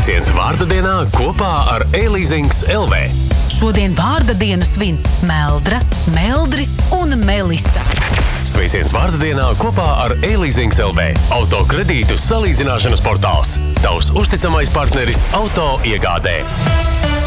Sveiciens vārda dienā kopā ar e-leasings LV. Šodien vārda dienu svin Meldra, Meldris un Melisa. Sveiciens vārda dienā kopā ar e-leasings LV. Auto kredītu salīdzināšanas portāls. Tavs uzticamais partneris auto iegādē.